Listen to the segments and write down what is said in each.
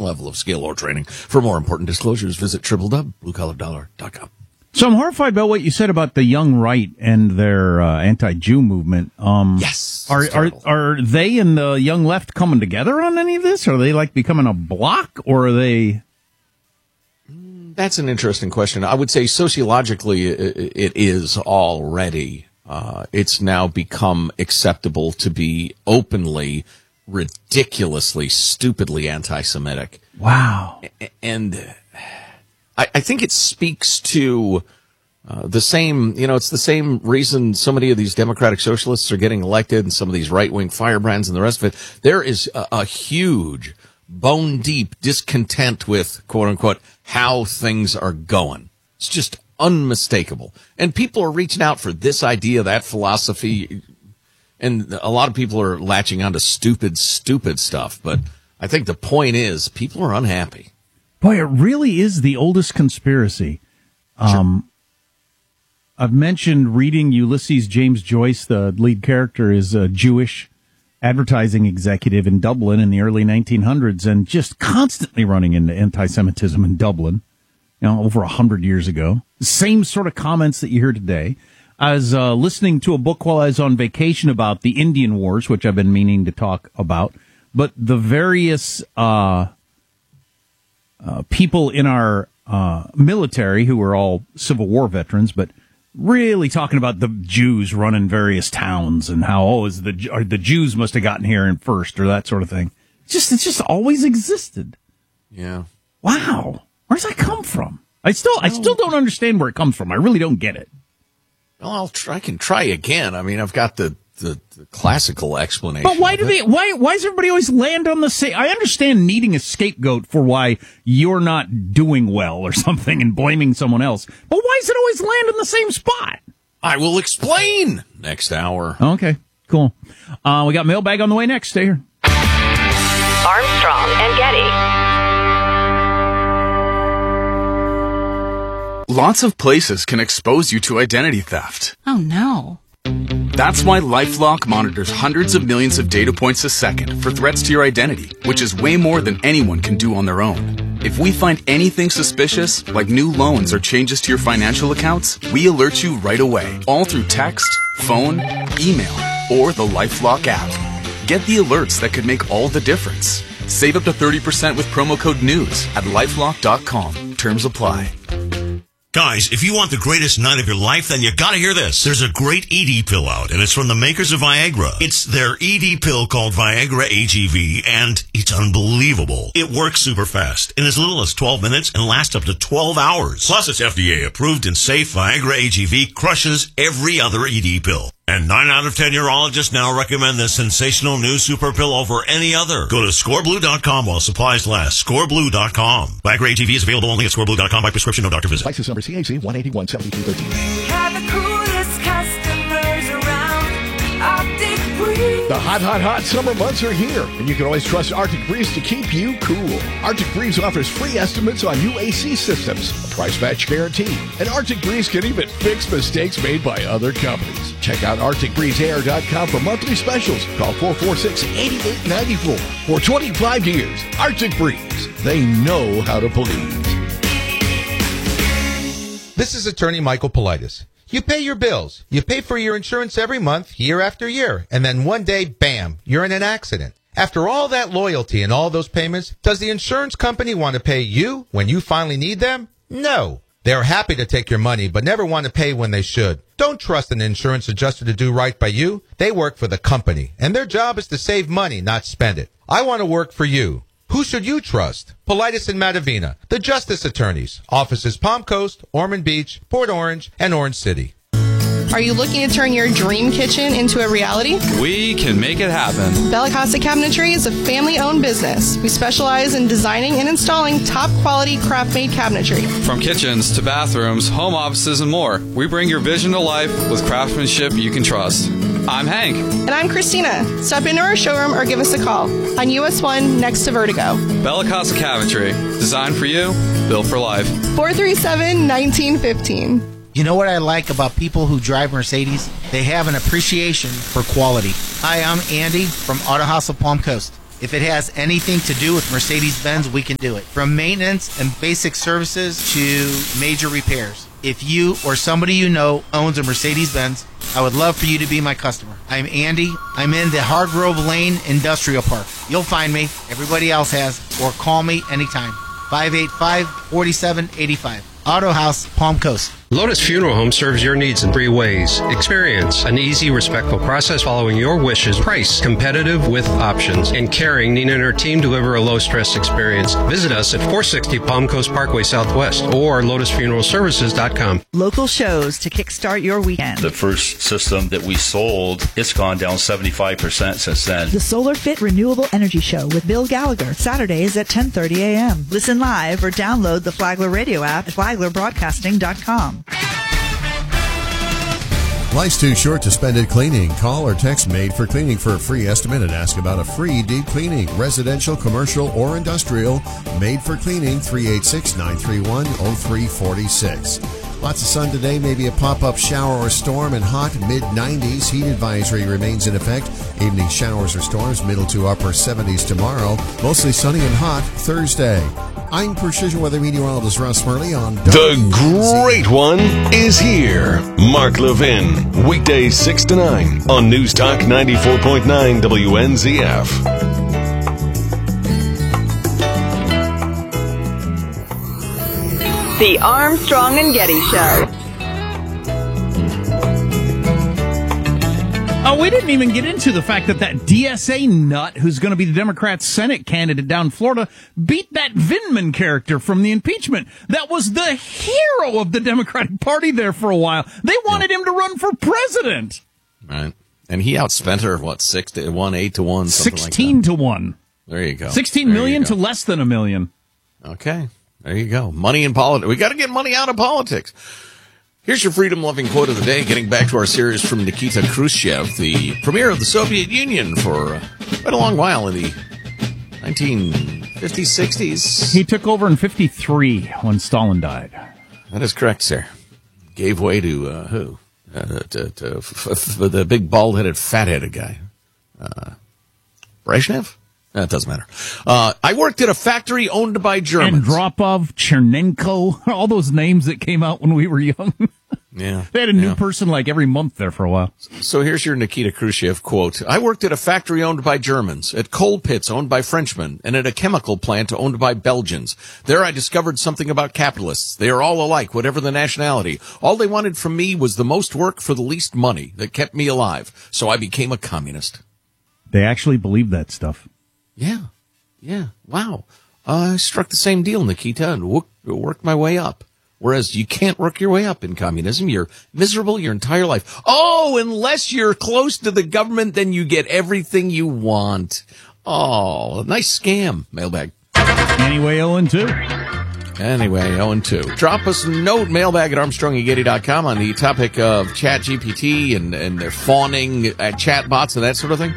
level of skill or training. For more important disclosures, visit www.bluecollardollar.com. So I'm horrified about what you said about the young right and their anti-Jew movement. Yes. Are they and the young left coming together on any of this? Are they like becoming a bloc, or are they? That's an interesting question. I would say sociologically it is already. It's now become acceptable to be openly, ridiculously, stupidly anti-Semitic. Wow. And I think it speaks to the same, it's the same reason so many of these democratic socialists are getting elected and some of these right-wing firebrands and the rest of it. There is a huge, bone-deep discontent with, quote-unquote, how things are going. It's just unmistakable. And people are reaching out for this idea, that philosophy, and a lot of people are latching onto stupid stuff. But I think the point is people are unhappy. Boy, it really is the oldest conspiracy. Sure. I've mentioned reading Ulysses James Joyce. The lead character is a Jewish advertising executive in Dublin in the early 1900s and just constantly running into anti-Semitism in Dublin, over 100 years ago. Same sort of comments that you hear today. I was listening to a book while I was on vacation about the Indian Wars, which I've been meaning to talk about, but the various people in our military who were all Civil War veterans, but really talking about the Jews running various towns and how, the Jews must have gotten here in first or that sort of thing. It's just always existed. Yeah. Wow. Where's that come from? I still don't understand where it comes from. I really don't get it. Well, I can try again. I mean, I've got the classical explanation. But why does everybody always land on the same? I understand needing a scapegoat for why you're not doing well or something and blaming someone else. But why does it always land in the same spot? I will explain next hour. Okay, cool. We got mailbag on the way next. Stay here. Armstrong and Getty. Lots of places can expose you to identity theft. Oh, no. That's why LifeLock monitors hundreds of millions of data points a second for threats to your identity, which is way more than anyone can do on their own. If we find anything suspicious, like new loans or changes to your financial accounts, we alert you right away, all through text, phone, email, or the LifeLock app. Get the alerts that could make all the difference. Save up to 30% with promo code NEWS at LifeLock.com. Terms apply. Guys, if you want the greatest night of your life, then you gotta hear this. There's a great ED pill out, and it's from the makers of Viagra. It's their ED pill called Viagra AGV, and it's unbelievable. It works super fast, in as little as 12 minutes, and lasts up to 12 hours. Plus, it's FDA approved and safe. Viagra AGV crushes every other ED pill. And 9 out of 10 urologists now recommend this sensational new super pill over any other. Go to scoreblue.com while supplies last. Scoreblue.com. Viagra AGV is available only at scoreblue.com by prescription, no doctor visit. License number CAC 1817213. We have the coolest customers around. Arctic Breeze. The hot summer months are here, and you can always trust Arctic Breeze to keep you cool. Arctic Breeze offers free estimates on new AC systems, a price match guarantee, and Arctic Breeze can even fix mistakes made by other companies. Check out ArcticBreezeAir.com for monthly specials. Call 446-8894. For 25 years, Arctic Breeze. They know how to please. This is attorney Michael Politis. You pay your bills. You pay for your insurance every month, year after year. And then one day, bam, you're in an accident. After all that loyalty and all those payments, does the insurance company want to pay you when you finally need them? No. They're happy to take your money, but never want to pay when they should. Don't trust an insurance adjuster to do right by you. They work for the company, and their job is to save money, not spend it. I want to work for you. Who should you trust? Politis and Matavina, the Justice Attorneys. Offices Palm Coast, Ormond Beach, Port Orange, and Orange City. Are you looking to turn your dream kitchen into a reality? We can make it happen. Bella Costa Cabinetry is a family-owned business. We specialize in designing and installing top-quality craft-made cabinetry. From kitchens to bathrooms, home offices, and more, we bring your vision to life with craftsmanship you can trust. I'm Hank. And I'm Christina. Stop into our showroom or give us a call on US 1 next to Vertigo. Bella Costa Cabinetry. Designed for you, built for life. 437-1915. You know what I like about people who drive Mercedes? They have an appreciation for quality. Hi, I'm Andy from Auto House of Palm Coast. If it has anything to do with Mercedes-Benz, we can do it. From maintenance and basic services to major repairs. If you or somebody you know owns a Mercedes-Benz, I would love for you to be my customer. I'm Andy. I'm in the Hargrove Lane Industrial Park. You'll find me. Everybody else has. Or call me anytime. 585-4785. Auto House, Palm Coast. Lotus Funeral Home serves your needs in 3 ways. Experience an easy, respectful process following your wishes. Price competitive with options. And caring, Nina and her team deliver a low-stress experience. Visit us at 460 Palm Coast Parkway Southwest or lotusfuneralservices.com. Local shows to kickstart your weekend. The first system that we sold, it's gone down 75% since then. The Solar Fit Renewable Energy Show with Bill Gallagher. Saturdays at 10:30 a.m. Listen live or download the Flagler Radio app at flaglerbroadcasting.com. Life's too short to spend it cleaning. Call or text Made for Cleaning for a free estimate and ask about a free deep cleaning. Residential, commercial, or industrial. Made for Cleaning, 386-931-0346. Lots of sun today, maybe a pop-up shower or storm, and hot mid-90s. Heat advisory remains in effect. Evening showers or storms, middle to upper 70s tomorrow. Mostly sunny and hot Thursday. I'm Precision Weather Meteorologist Russ Murley on The Great One is here. Mark Levin, weekdays 6 to 9 on News Talk 94.9 WNZF. The Armstrong and Getty Show. Oh, we didn't even get into the fact that DSA nut, who's going to be the Democrat Senate candidate down in Florida, beat that Vindman character from the impeachment. That was the hero of the Democratic Party there for a while. They wanted him to run for president. Right. And he outspent her, 6 to 1, 8 to 1, something 16 like that. to 1. There you go. 16 million to less than $1 million. Okay. There you go. Money in politics. We got to get money out of politics. Here's your freedom-loving quote of the day, getting back to our series from Nikita Khrushchev, the premier of the Soviet Union for quite a long while in the 1950s, 60s. He took over in 53 when Stalin died. That is correct, sir. Gave way to who? To the big bald-headed, fat-headed guy. Brezhnev? That doesn't matter. I worked at a factory owned by Germans. Andropov, Chernenko, all those names that came out when we were young. Yeah. They had a new person like every month there for a while. So here's your Nikita Khrushchev quote. I worked at a factory owned by Germans, at coal pits owned by Frenchmen, and at a chemical plant owned by Belgians. There I discovered something about capitalists. They are all alike, whatever the nationality. All they wanted from me was the most work for the least money that kept me alive. So I became a communist. They actually believe that stuff. Yeah. Yeah. Wow. I struck the same deal, Nikita, and worked my way up. Whereas you can't work your way up in communism. You're miserable your entire life. Oh, unless you're close to the government, then you get everything you want. Oh, nice scam, mailbag. Anyway, 0-2. Anyway, 0-2. Drop us a note, mailbag at ArmstrongandGetty.com on the topic of ChatGPT and their fawning at chatbots and that sort of thing.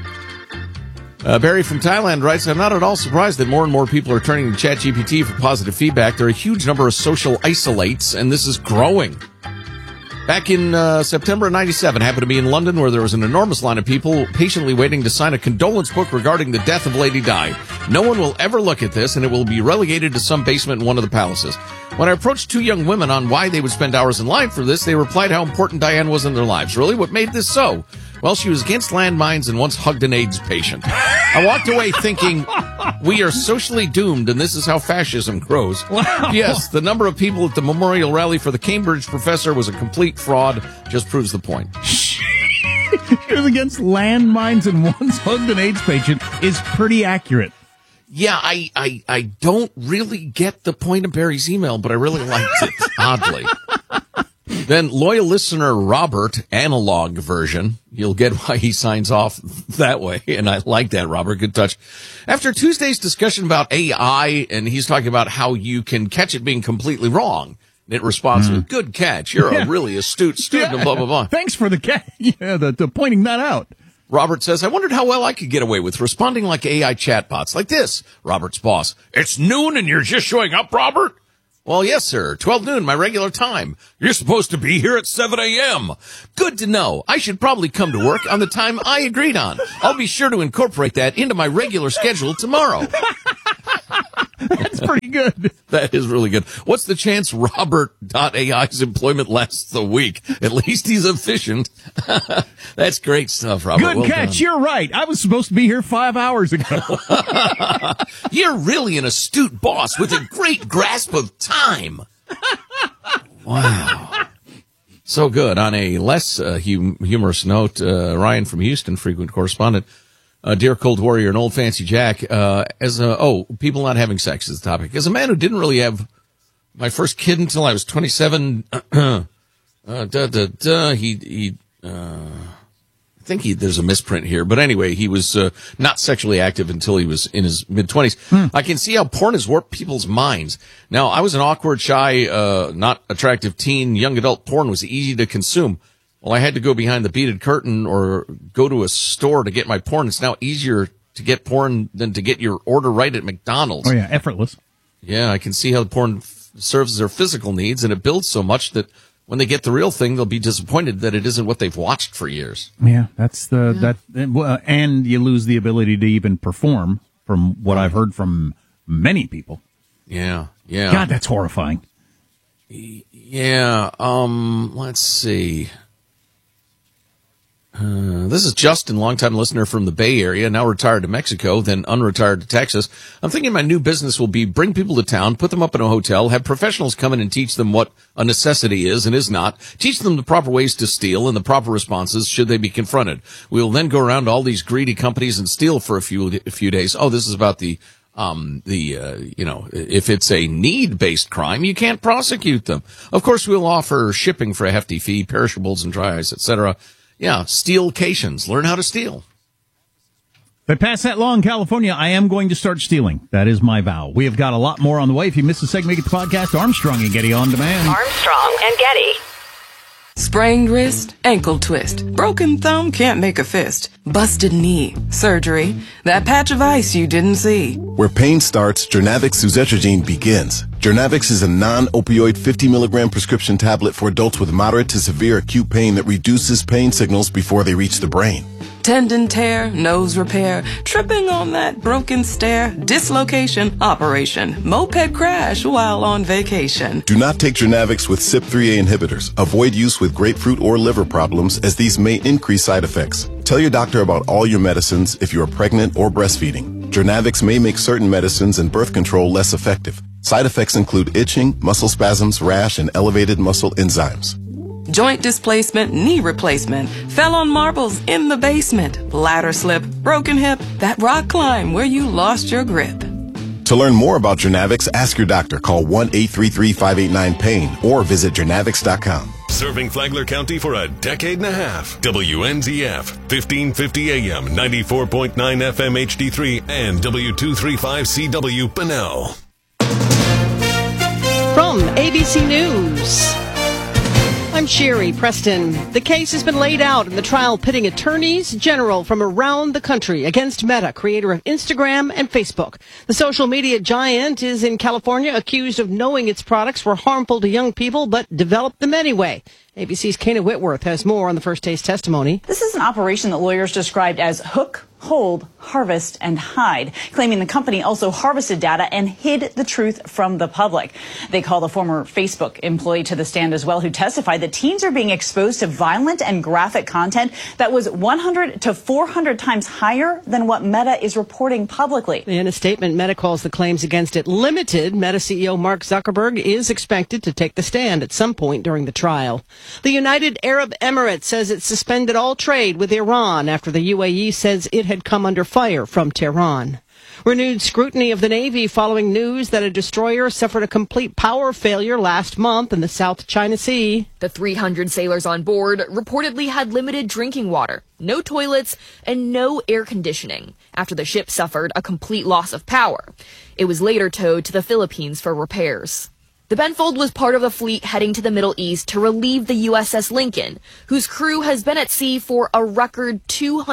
Barry from Thailand writes, I'm not at all surprised that more and more people are turning to ChatGPT for positive feedback. There are a huge number of social isolates, and this is growing. Back in September of 97, happened to be in London, where there was an enormous line of people patiently waiting to sign a condolence book regarding the death of Lady Di. No one will ever look at this, and it will be relegated to some basement in one of the palaces. When I approached two young women on why they would spend hours in line for this, they replied how important Diane was in their lives. Really? What made this so? Well, she was against landmines and once hugged an AIDS patient. I walked away thinking, we are socially doomed, and this is how fascism grows. Wow. Yes, the number of people at the memorial rally for the Cambridge professor was a complete fraud. Just proves the point. She was against landmines and once hugged an AIDS patient is pretty accurate. Yeah, I don't really get the point of Barry's email, but I really liked it, oddly. Then loyal listener Robert, analog version. You'll get why he signs off that way. And I like that, Robert. Good touch. After Tuesday's discussion about AI, and he's talking about how you can catch it being completely wrong, it responds with, good catch. You're a really astute student, and blah, blah, blah. Thanks for the the pointing that out. Robert says, I wondered how well I could get away with responding like AI chatbots. Like this, Robert's boss. It's noon and you're just showing up, Robert? Well, yes, sir. 12 noon, my regular time. You're supposed to be here at 7 a.m. Good to know. I should probably come to work on the time I agreed on. I'll be sure to incorporate that into my regular schedule tomorrow. That's pretty good. That is really good. What's the chance Robert.AI's employment lasts a week? At least he's efficient. That's great stuff, Robert. Good well catch. done. You're right. I was supposed to be here 5 hours ago. You're really an astute boss with a great grasp of time. Wow. So good. On a less humorous note, Ryan from Houston, frequent correspondent, Dear Cold Warrior and Old Fancy Jack, people not having sex is the topic. As a man who didn't really have my first kid until I was 27, I think there's a misprint here, but anyway, he was not sexually active until he was in his mid-20s. I can see how porn has warped people's minds. Now, I was an awkward, shy, not attractive teen. Young adult porn was easy to consume. Well, I had to go behind the beaded curtain or go to a store to get my porn. It's now easier to get porn than to get your order right at McDonald's. Oh, yeah, effortless. Yeah, I can see how the porn serves their physical needs, and it builds so much that when they get the real thing, they'll be disappointed that it isn't what they've watched for years. Yeah, and you lose the ability to even perform, from what I've heard from many people. Yeah. God, that's horrifying. Yeah, let's see. This is Justin, longtime listener from the Bay Area, now retired to Mexico, then unretired to Texas. I'm thinking my new business will be bring people to town, put them up in a hotel, have professionals come in and teach them what a necessity is and is not, teach them the proper ways to steal and the proper responses should they be confronted. We will then go around to all these greedy companies and steal for a few days. Oh, this is about if it's a need-based crime, you can't prosecute them. Of course, we'll offer shipping for a hefty fee, perishables and dry ice, etc. Yeah, stealcations. Learn how to steal. If I pass that law in California, I am going to start stealing. That is my vow. We have got a lot more on the way. If you missed the segment, get the podcast Armstrong and Getty On Demand. Armstrong and Getty. Sprained wrist, ankle twist, broken thumb, can't make a fist, busted knee, surgery, that patch of ice you didn't see. Where pain starts, Jernavix suzetrigine begins. Jernavix is a non-opioid 50 milligram prescription tablet for adults with moderate to severe acute pain that reduces pain signals before they reach the brain. Tendon tear, nose repair, tripping on that broken stair, dislocation, operation, moped crash while on vacation. Do not take Jernavix with CYP3A inhibitors. Avoid use with grapefruit or liver problems, as these may increase side effects. Tell your doctor about all your medicines if you are pregnant or breastfeeding. Jernavix may make certain medicines and birth control less effective. Side effects include itching, muscle spasms, rash, and elevated muscle enzymes. Joint displacement, knee replacement, fell on marbles in the basement, ladder slip, broken hip, that rock climb where you lost your grip. To learn more about Jernavix, ask your doctor. Call 1-833-589-PAIN or visit Jernavix.com. Serving Flagler County for a decade and a half. WNZF, 1550 AM, 94.9 FM HD3, and W235CW Bunnell. From ABC News, I'm Sherry Preston. The case has been laid out in the trial pitting attorneys general from around the country against Meta, creator of Instagram and Facebook. The social media giant is in California, accused of knowing its products were harmful to young people, but developed them anyway. ABC's Kana Whitworth has more on the first day's testimony. This is an operation that lawyers described as hook, hold, harvest, and hide, claiming the company also harvested data and hid the truth from the public. They call the former Facebook employee to the stand as well, who testified that teens are being exposed to violent and graphic content that was 100 to 400 times higher than what Meta is reporting publicly. In a statement, Meta calls the claims against it limited. Meta CEO Mark Zuckerberg is expected to take the stand at some point during the trial. The United Arab Emirates says it suspended all trade with Iran after the UAE says it had come under fire from Tehran. Renewed scrutiny of the Navy following news that a destroyer suffered a complete power failure last month in the South China Sea. The 300 sailors on board reportedly had limited drinking water, no toilets, and no air conditioning after the ship suffered a complete loss of power. It was later towed to the Philippines for repairs. The Benfold was part of a fleet heading to the Middle East to relieve the USS Lincoln, whose crew has been at sea for a record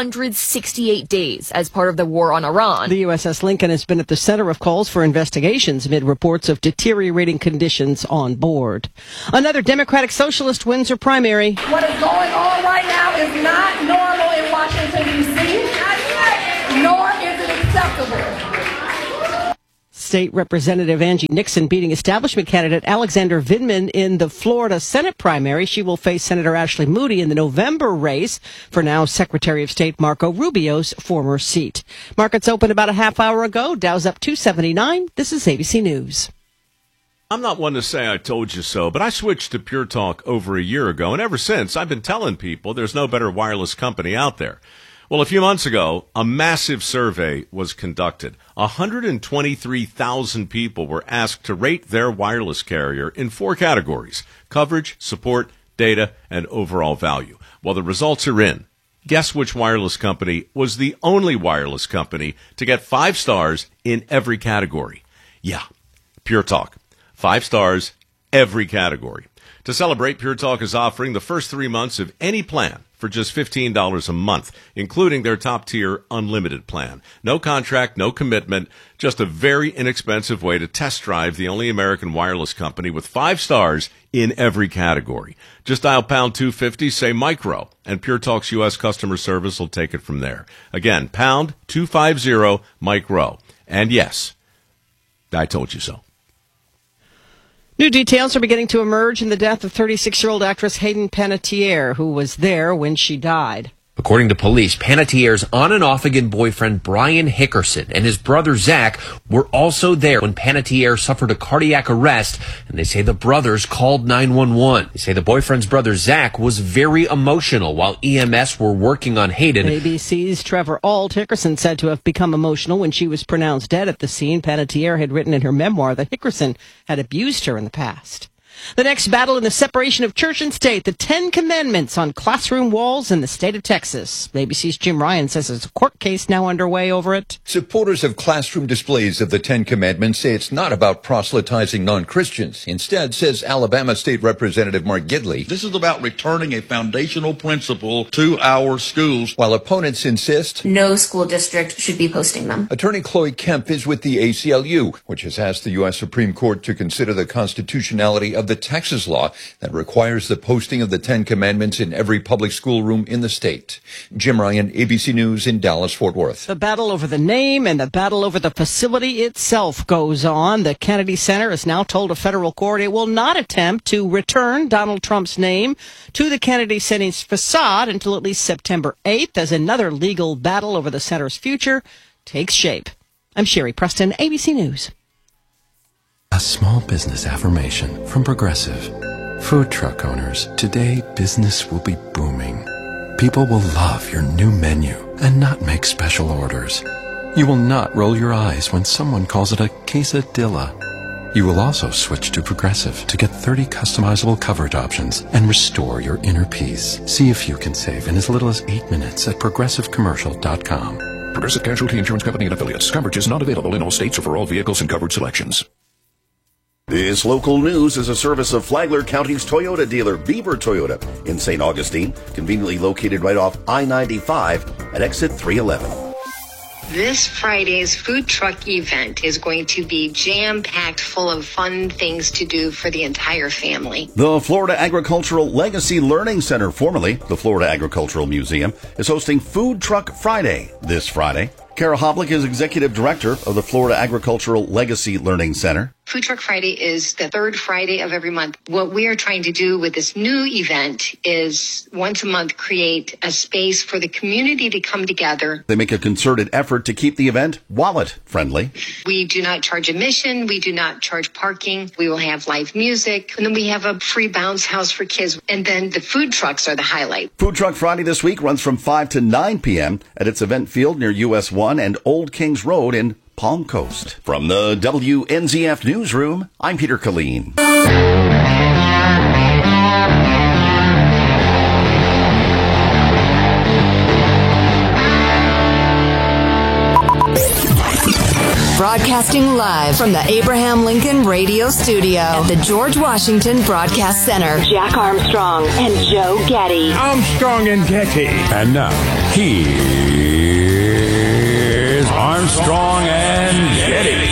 268 days as part of the war on Iran. The USS Lincoln has been at the center of calls for investigations amid reports of deteriorating conditions on board. Another Democratic Socialist wins her primary. What is going on right now is not normal in Washington, D.C., nor is it acceptable. State Representative Angie Nixon beating establishment candidate Alexander Vindman in the Florida Senate primary. She will face Senator Ashley Moody in the November race for now Secretary of State Marco Rubio's former seat. Markets opened about a half hour ago. Dow's up 279. This is ABC News. I'm not one to say I told you so, but I switched to Pure Talk over a year ago, and ever since I've been telling people there's no better wireless company out there. Well, a few months ago, a massive survey was conducted. 123,000 people were asked to rate their wireless carrier in 4 categories: coverage, support, data, and overall value. Well, the results are in. Guess which wireless company was the only wireless company to get 5 stars in every category? Yeah, Pure Talk. 5 stars, every category. To celebrate, Pure Talk is offering the first 3 months of any plan for just $15 a month, including their top-tier unlimited plan. No contract, no commitment, just a very inexpensive way to test drive the only American wireless company with 5 stars in every category. Just dial pound 250, say micro, and Pure Talk's U.S. customer service will take it from there. Again, pound 250 micro. And yes, I told you so. New details are beginning to emerge in the death of 36-year-old actress Hayden Panettiere, who was there when she died. According to police, Panettiere's on and off again boyfriend Brian Hickerson and his brother Zach were also there when Panettiere suffered a cardiac arrest, and they say the brothers called 911. They say the boyfriend's brother Zach was very emotional while EMS were working on Hayden. ABC's Trevor Ault. Hickerson said to have become emotional when she was pronounced dead at the scene. Panettiere had written in her memoir that Hickerson had abused her in the past. The next battle in the separation of church and state, the 10 Commandments on classroom walls in the state of Texas. ABC's Jim Ryan says there's a court case now underway over it. Supporters of classroom displays of the 10 Commandments say it's not about proselytizing non-Christians. Instead, says Alabama State Representative Mark Gidley, this is about returning a foundational principle to our schools. While opponents insist no school district should be posting them. Attorney Chloe Kemp is with the ACLU, which has asked the U.S. Supreme Court to consider the constitutionality of the Texas law that requires the posting of the 10 Commandments in every public schoolroom in the state. Jim Ryan, ABC News in Dallas-Fort Worth. The battle over the name and the battle over the facility itself goes on. The Kennedy Center has now told a federal court it will not attempt to return Donald Trump's name to the Kennedy Center's facade until at least September 8th as another legal battle over the center's future takes shape. I'm Sherry Preston, ABC News. A small business affirmation from Progressive. Food truck owners, today business will be booming. People will love your new menu and not make special orders. You will not roll your eyes when someone calls it a quesadilla. You will also switch to Progressive to get 30 customizable coverage options and restore your inner peace. See if you can save in as little as 8 minutes at progressivecommercial.com. Progressive Casualty Insurance Company and Affiliates. Coverage is not available in all states or for all vehicles and coverage selections. This local news is a service of Flagler County's Toyota dealer, Beaver Toyota, in St. Augustine, conveniently located right off I-95 at exit 311. This Friday's food truck event is going to be jam-packed full of fun things to do for the entire family. The Florida Agricultural Legacy Learning Center, formerly the Florida Agricultural Museum, is hosting Food Truck Friday this Friday. Kara Hoblick is executive director of the Florida Agricultural Legacy Learning Center. Food Truck Friday is the third Friday of every month. What we are trying to do with this new event is once a month create a space for the community to come together. They make a concerted effort to keep the event wallet-friendly. We do not charge admission. We do not charge parking. We will have live music. And then we have a free bounce house for kids. And then the food trucks are the highlight. Food Truck Friday this week runs from 5 to 9 p.m. at its event field near US 1 and Old Kings Road in Palm Coast. From the WNZF Newsroom, I'm Peter Killeen. Friday Broadcasting live from the Abraham Lincoln Radio Studio at the George Washington Broadcast Center. Jack Armstrong and Joe Getty. Armstrong and Getty. And now, here's Armstrong and Getty.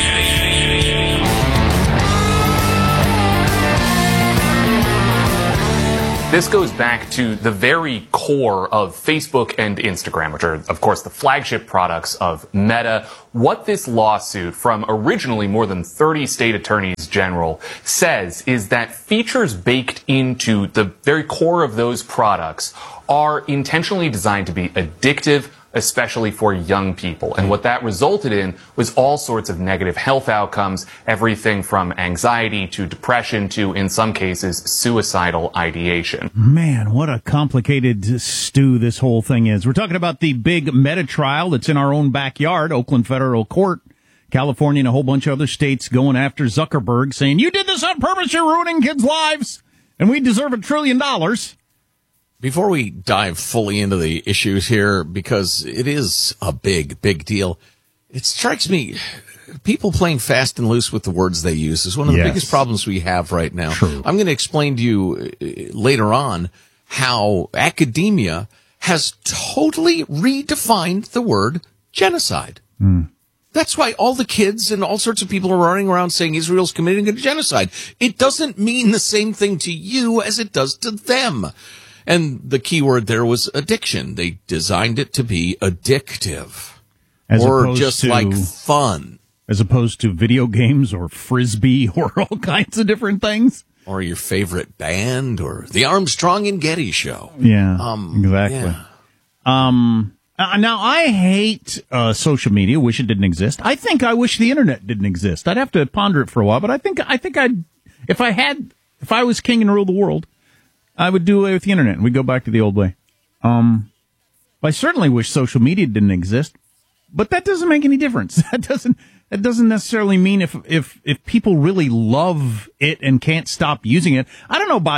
This goes back to the very core of Facebook and Instagram, which are, of course, the flagship products of Meta. What this lawsuit from originally more than 30 state attorneys general says is that features baked into the very core of those products are intentionally designed to be addictive, especially for young people. And what that resulted in was all sorts of negative health outcomes, everything from anxiety to depression to, in some cases, suicidal ideation. Man, what a complicated stew this whole thing is. We're talking about the big Meta trial that's in our own backyard, Oakland Federal Court. California and a whole bunch of other states going after Zuckerberg, saying, you did this on purpose, you're ruining kids' lives, and we deserve $1 trillion. Before we dive fully into the issues here, because it is a big, big deal, it strikes me people playing fast and loose with the words they use is one of the biggest problems we have right now. True. I'm going to explain to you later on how academia has totally redefined the word genocide. That's why all the kids and all sorts of people are running around saying Israel's committing a genocide. It doesn't mean the same thing to you as it does to them. And the key word there was addiction. They designed it to be addictive. Or just like fun. As opposed to video games or Frisbee or all kinds of different things. Or your favorite band or the Armstrong and Getty show. Yeah, exactly. Yeah. Now, I hate social media. Wish it didn't exist. I wish the internet didn't exist. I'd have to ponder it for a while, but I think I'd, if I was king and ruled the world, I would do away with the internet, and we'd go back to the old way. I certainly wish social media didn't exist, but that doesn't make any difference. That doesn't necessarily mean if people really love it and can't stop using it. I don't know about,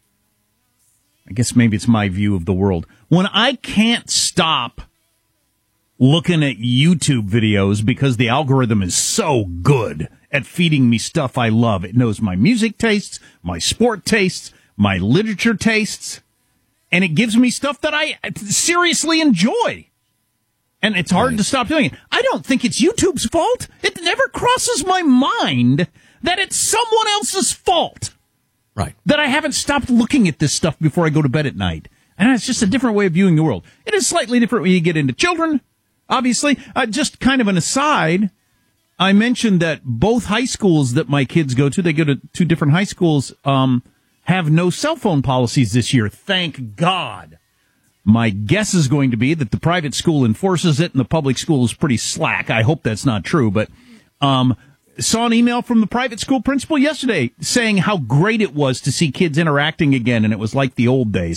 I guess maybe it's my view of the world. When I can't stop looking at YouTube videos because the algorithm is so good at feeding me stuff I love. It knows my music tastes, my sport tastes, my literature tastes, and it gives me stuff that I seriously enjoy. And it's hard to stop doing it. I don't think it's YouTube's fault. It never crosses my mind that it's someone else's fault. Right. That I haven't stopped looking at this stuff before I go to bed at night. And it's just a different way of viewing the world. It is slightly different when you get into children, obviously. Just kind of an aside, I mentioned that both high schools that my kids go to, they go to two different high schools, have no cell phone policies this year. Thank God. My guess is going to be that the private school enforces it and the public school is pretty slack. I hope that's not true, but saw an email from the private school principal yesterday saying how great it was to see kids interacting again, and it was like the old days.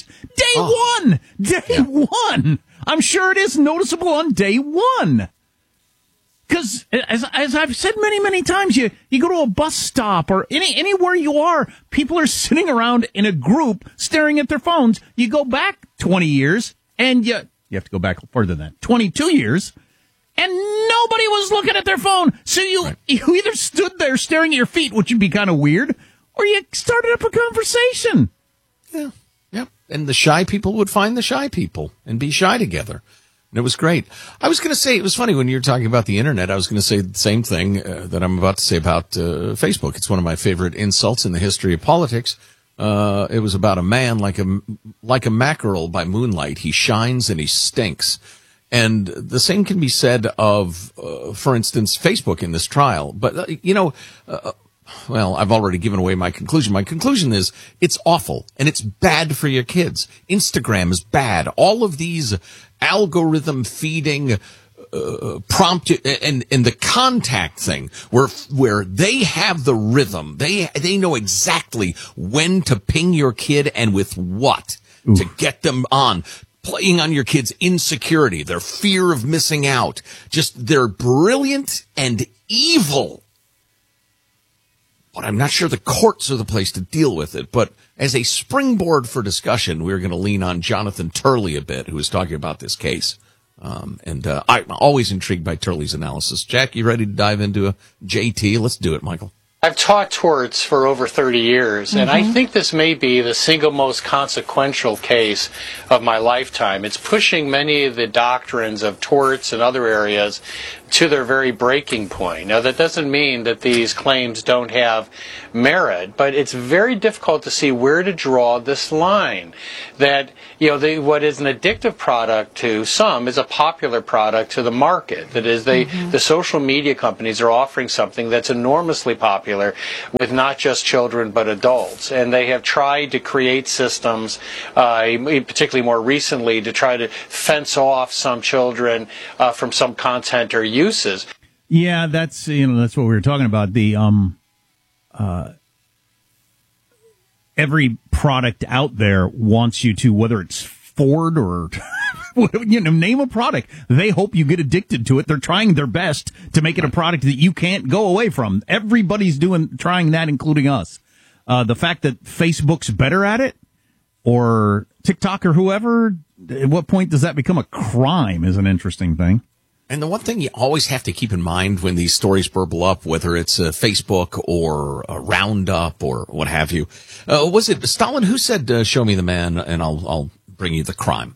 Day one! I'm sure it is noticeable on day one. Because, as I've said many, many times, you go to a bus stop or anywhere you are, people are sitting around in a group staring at their phones. You go back 20 years, and you have to go back further than that, 22 years, and nobody was looking at their phone. So you either stood there staring at your feet, which would be kind of weird, or you started up a conversation. Yeah. And the shy people would find the shy people and be shy together. And it was great. I was going to say, it was funny when you were talking about the internet, I was going to say the same thing that I'm about to say about Facebook. It's one of my favorite insults in the history of politics. It was about a man like a mackerel by moonlight. He shines and he stinks. And the same can be said of, for instance, Facebook in this trial. But, well, I've already given away my conclusion. My conclusion is it's awful and it's bad for your kids. Instagram is bad. All of these algorithm feeding prompt and the contact thing where they have the rhythm. They know exactly when to ping your kid and with what to get them on. Playing on your kids' insecurity, their fear of missing out. They're brilliant and evil. But I'm not sure the courts are the place to deal with it. But as a springboard for discussion, we're going to lean on Jonathan Turley a bit, who was talking about this case. And I'm always intrigued by Turley's analysis. Jack, you ready to dive into a JT? Let's do it, Michael. I've taught torts for over 30 years, and I think this may be the single most consequential case of my lifetime. It's pushing many of the doctrines of torts and other areas to their very breaking point. Now, that doesn't mean that these claims don't have merit, but it's very difficult to see where to draw this line. That, what is an addictive product to some is a popular product to the market. That is, the social media companies are offering something that's enormously popular with not just children but adults. And they have tried to create systems, particularly more recently, to try to fence off some children from some content or uses. Yeah, that's what we were talking about. The every product out there wants you to, whether it's Ford or name a product. They hope you get addicted to it. They're trying their best to make it a product that you can't go away from. Everybody's trying that, including us. The fact that Facebook's better at it, or TikTok or whoever, at what point does that become a crime is an interesting thing. And the one thing you always have to keep in mind when these stories burble up, whether it's Facebook or a Roundup or what have you, was it Stalin who said, show me the man and I'll bring you the crime?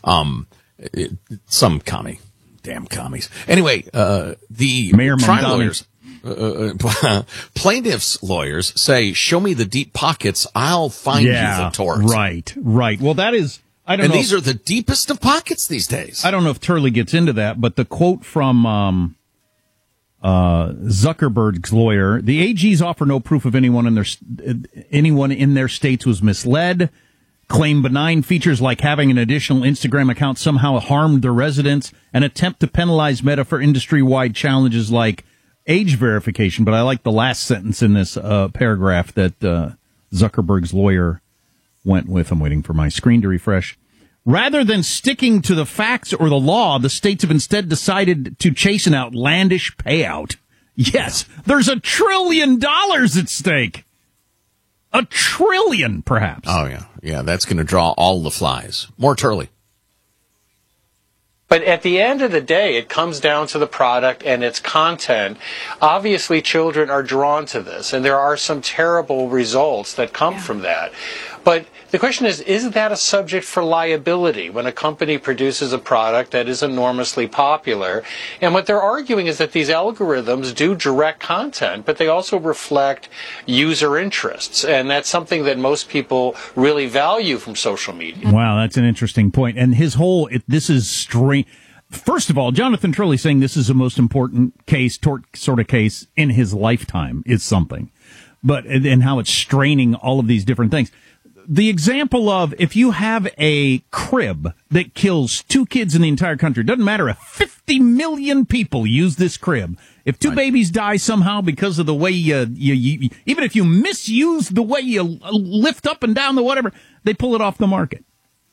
Some commie. Damn commies. Anyway, the Mayor trial Mamdani. lawyers, plaintiffs' lawyers say, show me the deep pockets, I'll find you the torts. Right. Well, that is... And these are the deepest of pockets these days. I don't know if Turley gets into that, but the quote from Zuckerberg's lawyer: the AGs offer no proof of anyone in their states was misled. Claim benign features like having an additional Instagram account somehow harmed their residents. An attempt to penalize Meta for industry-wide challenges like age verification. But I like the last sentence in this paragraph that Zuckerberg's lawyer went with. I'm waiting for my screen to refresh. Rather than sticking to the facts or the law, the states have instead decided to chase an outlandish payout. Yes, there's $1 trillion at stake. $1 trillion, perhaps. Oh, yeah. Yeah, that's going to draw all the flies. More Turley. But at the end of the day, it comes down to the product and its content. Obviously, children are drawn to this, and there are some terrible results that come from that. But the question is that a subject for liability when a company produces a product that is enormously popular? And what they're arguing is that these algorithms do direct content, but they also reflect user interests. And that's something that most people really value from social media. Wow, that's an interesting point. And his whole, this is strange. First of all, Jonathan Turley saying this is the most important case, tort sort of case in his lifetime is something. But, and how it's straining all of these different things. The example of if you have a crib that kills 2 kids in the entire country, doesn't matter if 50 million people use this crib. If 2 babies die somehow because of the way you even if you misuse the way you lift up and down the whatever, they pull it off the market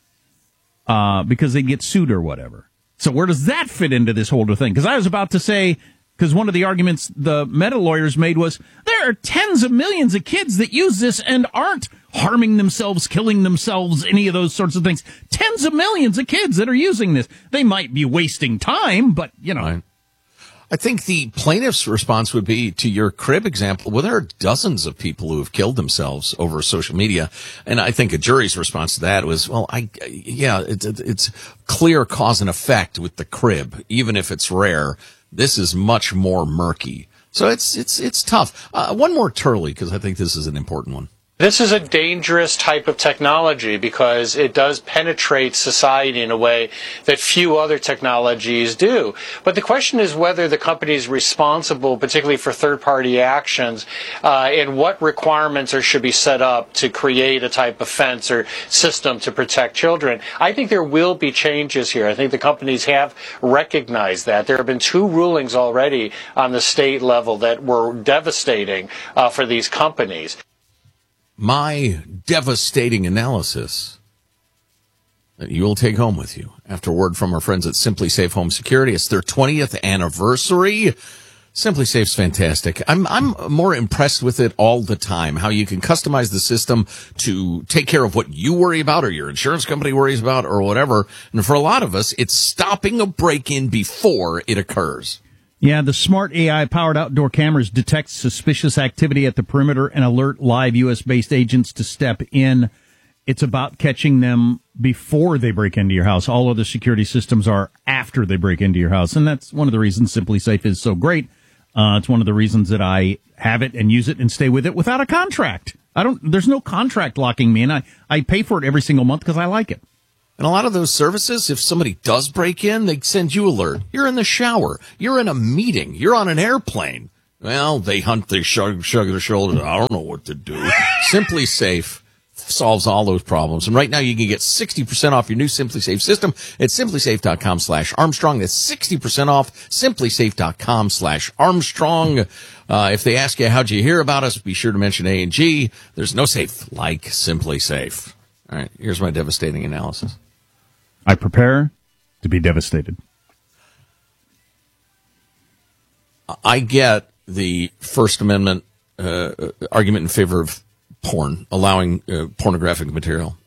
because they get sued or whatever. So where does that fit into this whole thing? Because I was about to say, because one of the arguments the Meta lawyers made was there are tens of millions of kids that use this and aren't harming themselves, killing themselves, any of those sorts of things. Tens of millions of kids that are using this. They might be wasting time, but, Right. I think the plaintiff's response would be, to your crib example, well, there are dozens of people who have killed themselves over social media. And I think a jury's response to that was, well, it's clear cause and effect with the crib, even if it's rare. This is much more murky. So it's tough. One more Turley, because I think this is an important one. This is a dangerous type of technology because it does penetrate society in a way that few other technologies do. But the question is whether the company is responsible, particularly for third-party actions, and what requirements should be set up to create a type of fence or system to protect children. I think there will be changes here. I think the companies have recognized that. There have been 2 rulings already on the state level that were devastating for these companies. My devastating analysis that you will take home with you after word from our friends at Simply Safe Home Security. It's their 20th anniversary. Simply Safe's fantastic. I'm more impressed with it all the time, how you can customize the system to take care of what you worry about or your insurance company worries about or whatever. And for a lot of us, it's stopping a break-in before it occurs. Yeah, the smart AI-powered outdoor cameras detect suspicious activity at the perimeter and alert live U.S.-based agents to step in. It's about catching them before they break into your house. All other security systems are after they break into your house, and that's one of the reasons Simply Safe is so great. It's one of the reasons that I have it and use it and stay with it without a contract. There's no contract locking me in. I pay for it every single month because I like it. And a lot of those services, if somebody does break in, they send you an alert. You're in the shower. You're in a meeting. You're on an airplane. Well, they hunt, they shrug their shoulders. I don't know what to do. Simply Safe solves all those problems. And right now you can get 60% off your new Simply Safe system at simplysafe.com/Armstrong. That's 60% off simplysafe.com/Armstrong. If they ask you, how'd you hear about us? Be sure to mention A&G. There's no safe like Simply Safe. All right. Here's my devastating analysis. I prepare to be devastated. I get the First Amendment argument in favor of porn, allowing pornographic material.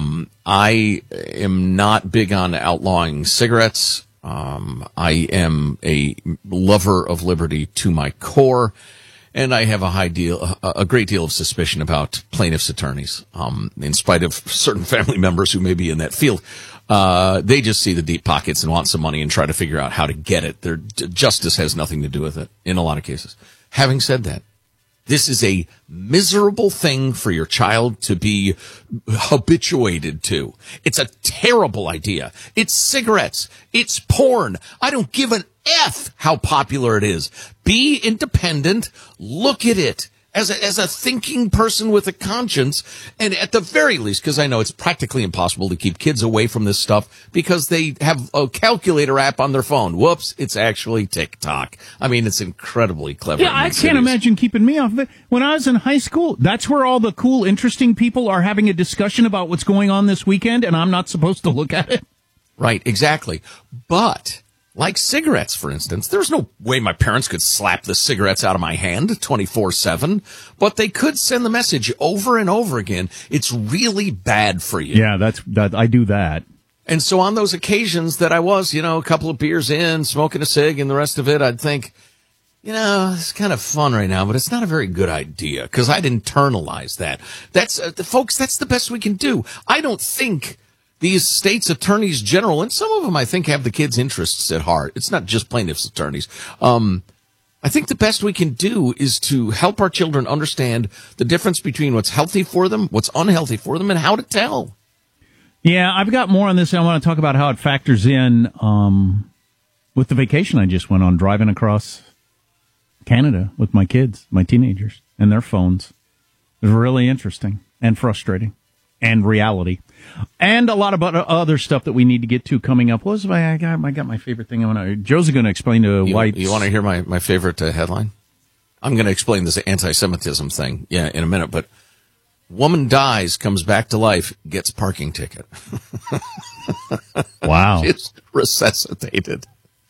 I am not big on outlawing cigarettes. I am a lover of liberty to my core, and I have a great deal of suspicion about plaintiffs' attorneys. In spite of certain family members who may be in that field, they just see the deep pockets and want some money and try to figure out how to get it. Their justice has nothing to do with it in a lot of cases. Having said that, this is a miserable thing for your child to be habituated to. It's a terrible idea. It's cigarettes. It's porn. I don't give an F how popular it is. Be independent. Look at it as a thinking person with a conscience. And at the very least, because I know it's practically impossible to keep kids away from this stuff because they have a calculator app on their phone. Whoops, it's actually TikTok. I mean, it's incredibly clever. Yeah, I can't imagine keeping me off of it. When I was in high school, that's where all the cool, interesting people are having a discussion about what's going on this weekend, and I'm not supposed to look at it. Right, exactly. But like cigarettes, for instance, there's no way my parents could slap the cigarettes out of my hand 24/7, but they could send the message over and over again. It's really bad for you. Yeah, I do that. And so on those occasions that I was, a couple of beers in, smoking a cig and the rest of it, I'd think, it's kind of fun right now, but it's not a very good idea because I'd internalize that. That's, folks, that's the best we can do. I don't think these states' attorneys general, and some of them I think have the kids' interests at heart. It's not just plaintiffs' attorneys. I think the best we can do is to help our children understand the difference between what's healthy for them, what's unhealthy for them, and how to tell. Yeah, I've got more on this. I want to talk about how it factors in with the vacation I just went on, driving across Canada with my kids, my teenagers, and their phones. It was really interesting and frustrating and reality. And a lot of other stuff that we need to get to coming up. I got my favorite thing. Joe's going to explain to white. You want to hear my favorite headline? I'm going to explain this anti-Semitism thing in a minute, but woman dies, comes back to life, gets parking ticket. Wow. She's resuscitated.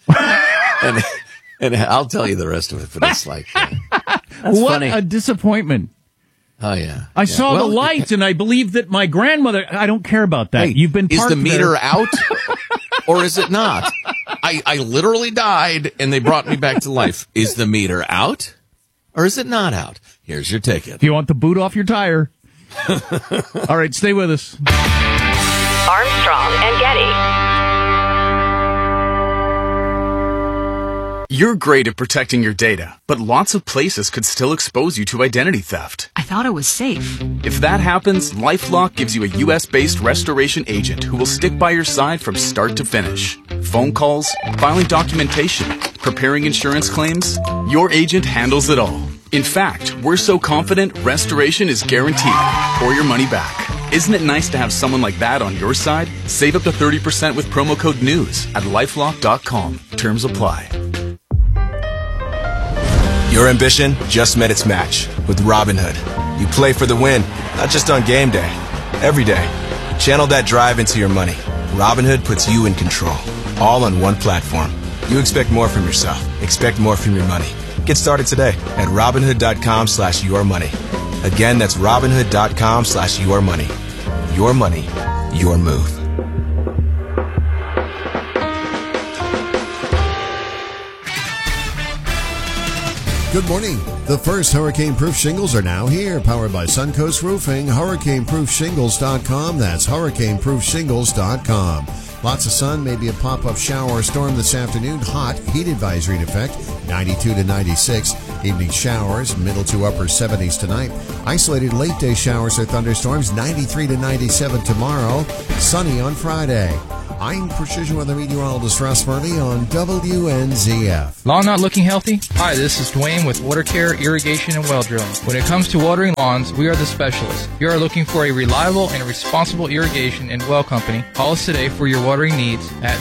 and I'll tell you the rest of it, but it's like, that's what funny. A disappointment. Oh, yeah. I saw the lights, and I believe that my grandmother, I don't care about that. Hey, You've been parked Is the meter there. out, or is it not? I literally died, and they brought me back to life. Is the meter out, or is it not out? Here's your ticket. If you want the boot off your tire. All right, stay with us. Armstrong and Getty. You're great at protecting your data, but lots of places could still expose you to identity theft. I thought it was safe. If that happens, LifeLock gives you a U.S.-based restoration agent who will stick by your side from start to finish. Phone calls, filing documentation, preparing insurance claims, your agent handles it all. In fact, we're so confident restoration is guaranteed or your money back. Isn't it nice to have someone like that on your side? Save up to 30% with promo code NEWS at LifeLock.com. Terms apply. Your ambition just met its match with Robinhood. You play for the win, not just on game day, every day. Channel that drive into your money. Robinhood puts you in control, all on one platform. You expect more from yourself. Expect more from your money. Get started today at Robinhood.com/yourmoney. Again, that's Robinhood.com/yourmoney. Your money, your move. Good morning. The first hurricane-proof shingles are now here, powered by Suncoast Roofing. HurricaneProofShingles.com. That's HurricaneProofShingles.com. Lots of sun, maybe a pop-up shower or storm this afternoon. Hot, heat advisory in effect, 92 to 96. Evening showers, middle to upper 70s tonight. Isolated late-day showers or thunderstorms, 93 to 97 tomorrow. Sunny on Friday. I'm Precision Weather Meteorologist Ross Murley on WNZF. Lawn not looking healthy? Hi, this is Dwayne with Water Care, Irrigation, and Well Drilling. When it comes to watering lawns, we are the specialists. If you are looking for a reliable and responsible irrigation and well company, call us today for your watering needs at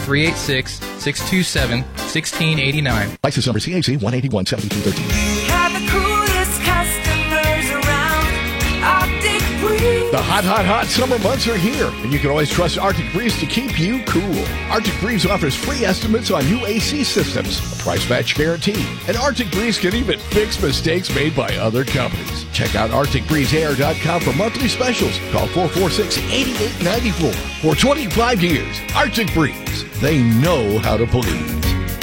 386-627-1689. License number CAC 1817213. Have the coolest customers around. Arctic Breeze. The hot summer months are here, and you can always trust Arctic Breeze to keep you cool. Arctic Breeze offers free estimates on new AC systems, a price match guarantee, and Arctic Breeze can even fix mistakes made by other companies. Check out ArcticBreezeAir.com for monthly specials. Call 446-8894. For 25 years, Arctic Breeze. They know how to please.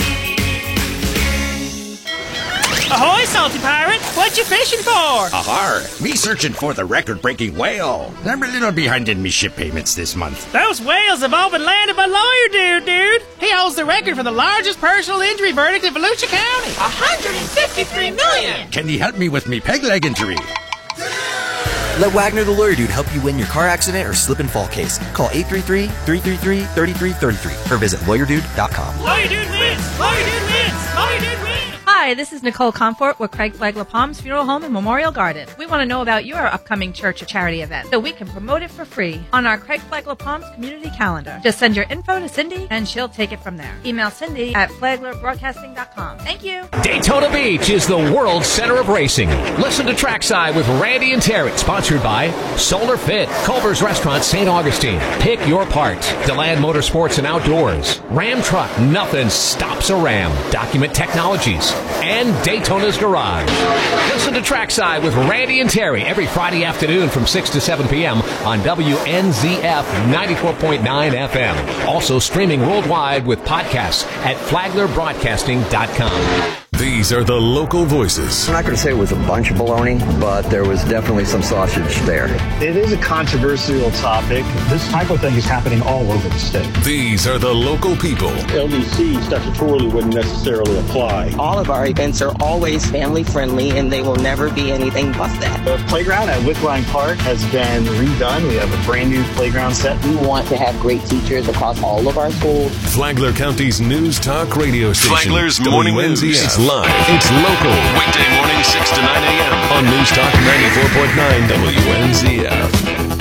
Ahoy, salty pirate! What you fishing for? Ahar! Me searching for the record-breaking whale. I'm a little behind in me ship payments this month. Those whales have all been landed by lawyer dude. He holds the record for the largest personal injury verdict in Volusia County. $153 million! Can he help me with me peg leg injury? Let Wagner the Lawyer Dude help you win your car accident or slip and fall case. Call 833-333-3333 or visit lawyerdude.com. Lawyer Dude wins! Lawyer Dude wins! Lawyer Dude wins! Hi, this is Nicole Comfort with Craig Flagler Palms Funeral Home and Memorial Garden. We want to know about your upcoming church or charity event so we can promote it for free on our Craig Flagler Palms community calendar. Just send your info to Cindy and she'll take it from there. Email Cindy at flaglerbroadcasting.com. Thank you. Daytona Beach is the world center of racing. Listen to Trackside with Randy and Terry, sponsored by Solar Fit, Culver's Restaurant, St. Augustine. Pick your part. DeLand Motorsports and Outdoors. Ram Truck, nothing stops a Ram. Document Technologies. And Daytona's Garage. Listen to Trackside with Randy and Terry every Friday afternoon from 6 to 7 p.m. on WNZF 94.9 FM. Also streaming worldwide with podcasts at flaglerbroadcasting.com. These are the local voices. I'm not going to say it was a bunch of baloney, but there was definitely some sausage there. It is a controversial topic. This type of thing is happening all over the state. These are the local people. LDC statutorily wouldn't necessarily apply. All of our events are always family friendly, and they will never be anything but that. The playground at Wickline Park has been redone. We have a brand new playground set. We want to have great teachers across all of our schools. Flagler County's News Talk radio station. Flagler's Morning News. It's live. It's local. Weekday morning 6 to 9 a.m. on News Talk 94.9 WNZF.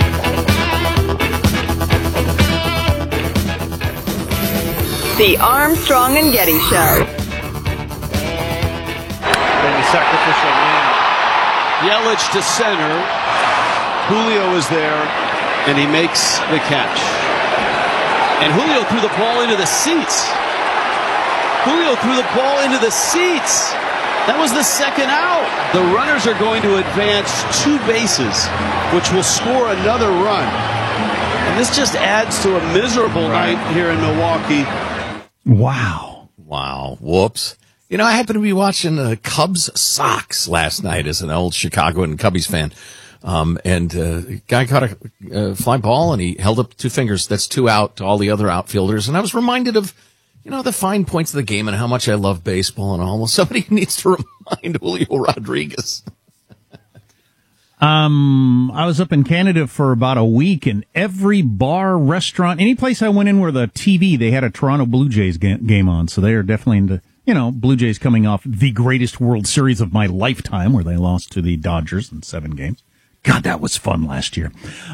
The Armstrong and Getty Show. Then the sacrificial lamb. Yelich to center. Julio is there, and he makes the catch. And Julio threw the ball into the seats. That was the second out. The runners are going to advance 2 bases, which will score another run. And this just adds to a miserable night here in Milwaukee. Wow. Whoops. You know, I happened to be watching Cubs-Sox last night as an old Chicago and Cubbies fan. And a guy caught a fly ball, and he held up 2 fingers. That's 2 out to all the other outfielders. And I was reminded of, you know, the fine points of the game and how much I love baseball and all. Well, somebody needs to remind Julio Rodriguez. I was up in Canada for about a week, and every bar, restaurant, any place I went in where the TV, they had a Toronto Blue Jays game on. So they are definitely into, you know, Blue Jays coming off the greatest World Series of my lifetime, where they lost to the Dodgers in 7 games. God, that was fun last year.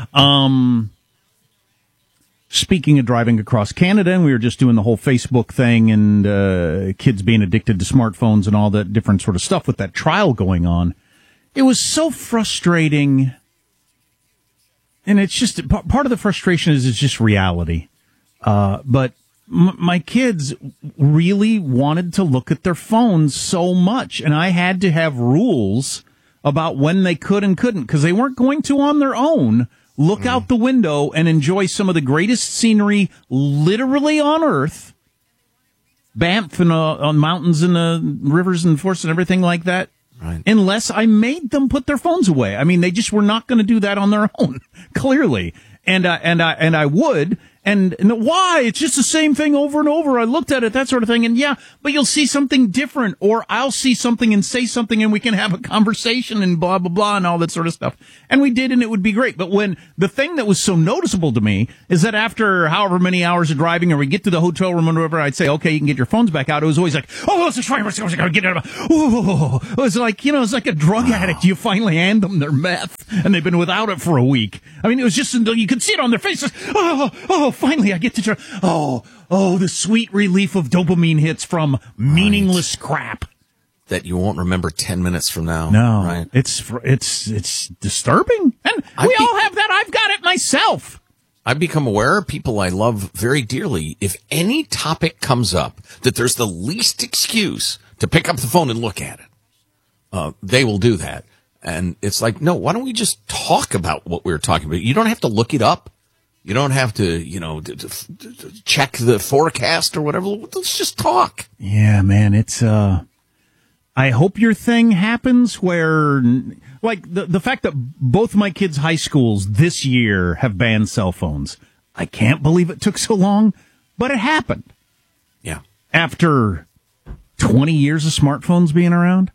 Speaking of driving across Canada, and we were just doing the whole Facebook thing and kids being addicted to smartphones and all that different sort of stuff with that trial going on. It was so frustrating. And it's just part of the frustration is it's just reality. But my kids really wanted to look at their phones so much, and I had to have rules about when they could and couldn't, because they weren't going to on their own look out the window and enjoy some of the greatest scenery literally on Earth. Banff and on mountains and rivers and forests and everything like that. Right. Unless I made them put their phones away. I mean, they just were not going to do that on their own, clearly. And I would. And why? It's just the same thing over and over. I looked at it, that sort of thing. And yeah, but you'll see something different, or I'll see something and say something and we can have a conversation and blah, blah, blah, and all that sort of stuff. And we did, and it would be great. But when the thing that was so noticeable to me is that after however many hours of driving, or we get to the hotel room or whatever, I'd say, okay, you can get your phones back out. It was always like, oh, it's fine. I gotta get it out. Oh, it was like, it's like a drug addict. You finally hand them their meth and they've been without it for a week. I mean, it was just until you could see it on their faces. Oh, finally I get to try. Oh, the sweet relief of dopamine hits from meaningless crap that you won't remember 10 minutes from now. No, right? It's disturbing, and we all have that. I've got it myself. I've become aware of people I love very dearly. If any topic comes up that there's the least excuse to pick up the phone and look at it, they will do that. And it's like, no, why don't we just talk about what we were talking about? You don't have to look it up. You don't have to, check the forecast or whatever. Let's just talk. Yeah, man, it's, I hope your thing happens where, like, the fact that both my kids' high schools this year have banned cell phones. I can't believe it took so long, but it happened. Yeah. After 20 years of smartphones being around,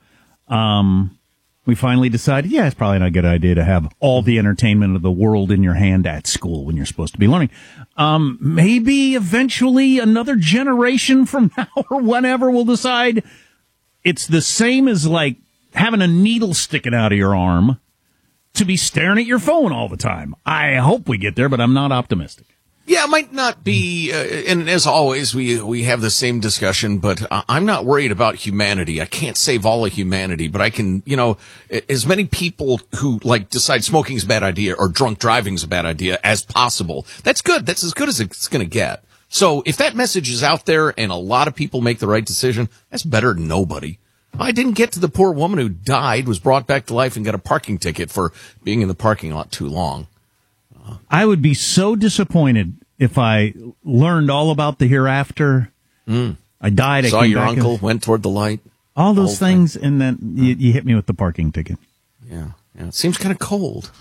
we finally decided, it's probably not a good idea to have all the entertainment of the world in your hand at school when you're supposed to be learning. Maybe eventually another generation from now or whenever we'll decide it's the same as like having a needle sticking out of your arm to be staring at your phone all the time. I hope we get there, but I'm not optimistic. Yeah, it might not be, and as always, we have the same discussion, but I'm not worried about humanity. I can't save all of humanity, but I can, as many people who, decide smoking's a bad idea or drunk driving's a bad idea as possible. That's good. That's as good as it's going to get. So if that message is out there and a lot of people make the right decision, that's better than nobody. I didn't get to the poor woman who died, was brought back to life, and got a parking ticket for being in the parking lot too long. I would be so disappointed if I learned all about the hereafter. I died. Saw your uncle, went toward the light. All those things, and then you hit me with the parking ticket. Yeah. It seems kind of cold.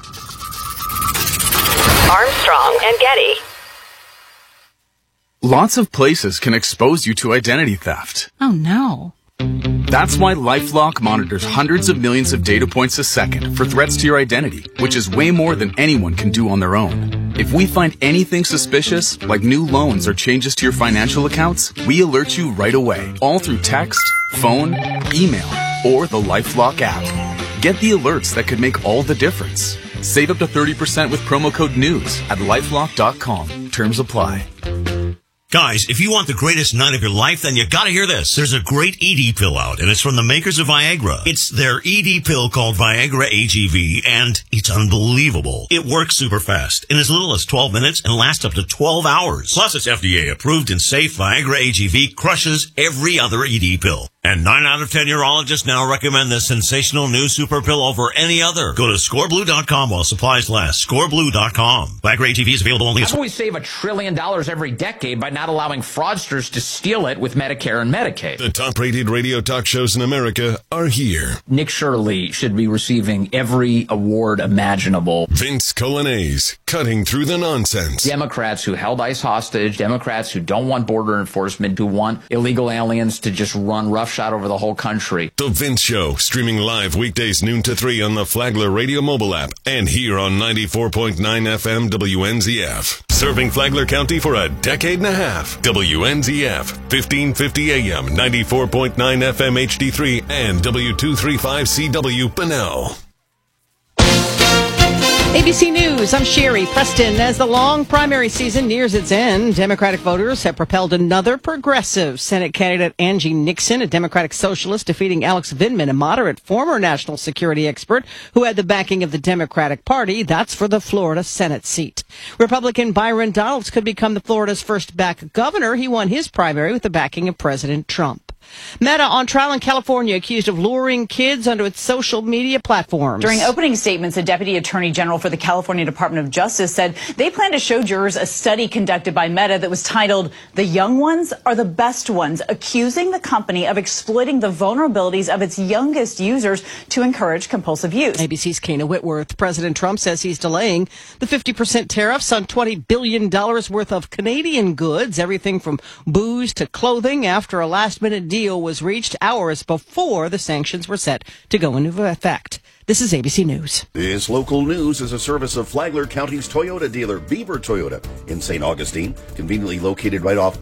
Armstrong and Getty. Lots of places can expose you to identity theft. Oh, no. That's why LifeLock monitors hundreds of millions of data points a second for threats to your identity, which is way more than anyone can do on their own. If we find anything suspicious, like new loans or changes to your financial accounts, we alert you right away, all through text, phone, email, or the LifeLock app. Get the alerts that could make all the difference. Save up to 30% with promo code NEWS at LifeLock.com. Terms apply. Guys, if you want the greatest night of your life, then you gotta hear this. There's a great ED pill out, and it's from the makers of Viagra. It's their ED pill called Viagra AGV, and it's unbelievable. It works super fast, in as little as 12 minutes, and lasts up to 12 hours. Plus, it's FDA approved and safe. Viagra AGV crushes every other ED pill. And 9 out of 10 urologists now recommend this sensational new super pill over any other. Go to scoreblue.com while supplies last. Scoreblue.com. Viagra AGV is available only. How can we save $1 trillion every decade by not allowing fraudsters to steal it with Medicare and Medicaid? The top-rated radio talk shows in America are here. Nick Shirley should be receiving every award imaginable. Vince Colanese, cutting through the nonsense. Democrats who held ICE hostage, Democrats who don't want border enforcement, who want illegal aliens to just run roughshod over the whole country. The Vince Show, streaming live weekdays noon to 3 on the Flagler Radio mobile app and here on 94.9 FM WNZF. Serving Flagler County for a decade and a half. WNZF, 1550 AM, 94.9 FM HD3 and W235CW Bunnell. ABC News, I'm Sherry Preston. As the long primary season nears its end, Democratic voters have propelled another progressive. Senate candidate Angie Nixon, a Democratic socialist, defeating Alex Vindman, a moderate former national security expert who had the backing of the Democratic Party. That's for the Florida Senate seat. Republican Byron Donalds could become Florida's first black governor. He won his primary with the backing of President Trump. Meta on trial in California, accused of luring kids onto its social media platforms. During opening statements, a deputy attorney general for the California Department of Justice said they plan to show jurors a study conducted by Meta that was titled "The Young Ones Are the Best Ones," accusing the company of exploiting the vulnerabilities of its youngest users to encourage compulsive use. ABC's Kana Whitworth. President Trump says he's delaying the 50% tariffs on $20 billion worth of Canadian goods, everything from booze to clothing, after a last-minute deal was reached hours before the sanctions were set to go into effect. This is ABC News. This local news is a service of Flagler County's Toyota dealer, Beaver Toyota, in St. Augustine, conveniently located right off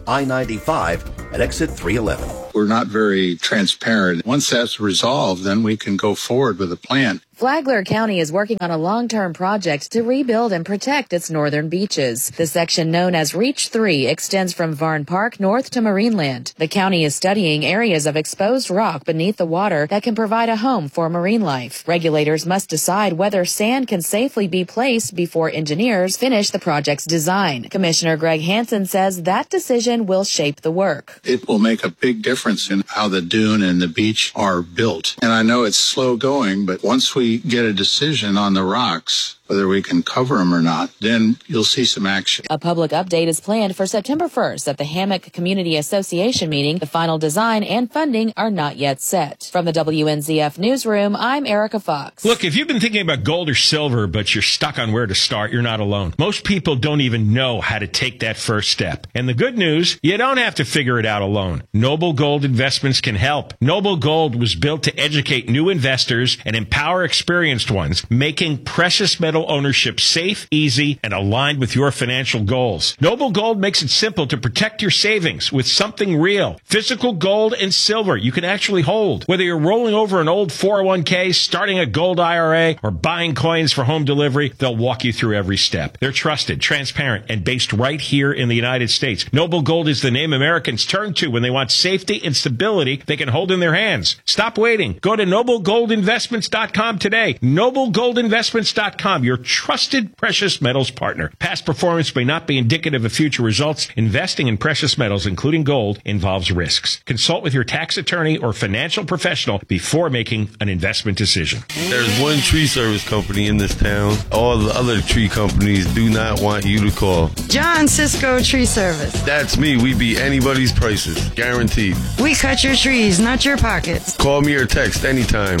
I-95 at exit 311. We're not very transparent. Once that's resolved, then we can go forward with a plan. Flagler County is working on a long-term project to rebuild and protect its northern beaches. The section known as Reach 3 extends from Varn Park north to Marineland. The county is studying areas of exposed rock beneath the water that can provide a home for marine life. Regulators must decide whether sand can safely be placed before engineers finish the project's design. Commissioner Greg Hansen says that decision will shape the work. It will make a big difference in how the dune and the beach are built. And I know it's slow going, but once we get a decision on the rocks, whether we can cover them or not, then you'll see some action. A public update is planned for September 1st at the Hammock Community Association meeting. The final design and funding are not yet set. From the WNZF Newsroom, I'm Erica Fox. Look, if you've been thinking about gold or silver, but you're stuck on where to start, you're not alone. Most people don't even know how to take that first step. And the good news, you don't have to figure it out alone. Noble Gold Investments can help. Noble Gold was built to educate new investors and empower experienced ones, making precious metal ownership safe, easy, and aligned with your financial goals. Noble Gold makes it simple to protect your savings with something real. Physical gold and silver you can actually hold. Whether you're rolling over an old 401k, starting a gold IRA, or buying coins for home delivery, they'll walk you through every step. They're trusted, transparent, and based right here in the United States. Noble Gold is the name Americans turn to when they want safety and stability they can hold in their hands. Stop waiting. Go to noblegoldinvestments.com today. noblegoldinvestments.com, your trusted precious metals partner. Past performance may not be indicative of future results. Investing in precious metals, including gold, involves risks. Consult with your tax attorney or financial professional before making an investment decision. There's one tree service company in this town. All the other tree companies do not want you to call. John Cisco Tree Service. That's me. We beat anybody's prices. Guaranteed. We cut your trees, not your pockets. Call me or text anytime.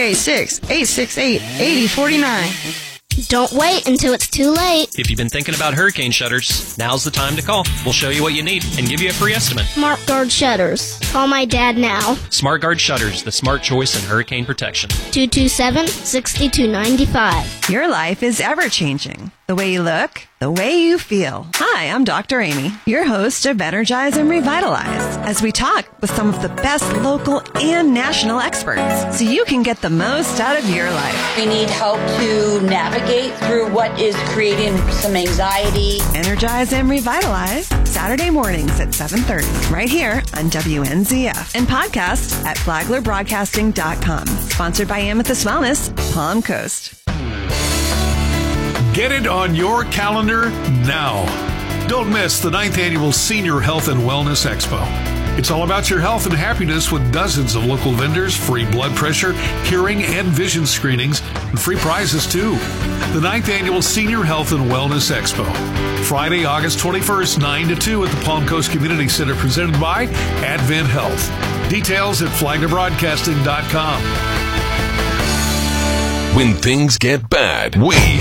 386-868-8049. Don't wait until it's too late. If you've been thinking about hurricane shutters, now's the time to call. We'll show you what you need and give you a free estimate. Smart Guard Shutters. Call my dad now. Smart Guard Shutters, the smart choice in hurricane protection. 227-6295. Your life is ever-changing. The way you look, the way you feel. Hi, I'm Dr. Amy, your host of Energize and Revitalize, as we talk with some of the best local and national experts so you can get the most out of your life. We need help to navigate through what is creating some anxiety. Energize and Revitalize, Saturday mornings at 7:30, right here on WNZF, and podcast at flaglerbroadcasting.com. Sponsored by Amethyst Wellness, Palm Coast. Get it on your calendar now. Don't miss the 9th Annual Senior Health and Wellness Expo. It's all about your health and happiness with dozens of local vendors, free blood pressure, hearing, and vision screenings, and free prizes too. The 9th Annual Senior Health and Wellness Expo. Friday, August 21st, 9 to 2 at the Palm Coast Community Center, presented by Advent Health. Details at flaglerbroadcasting.com. When things get bad, we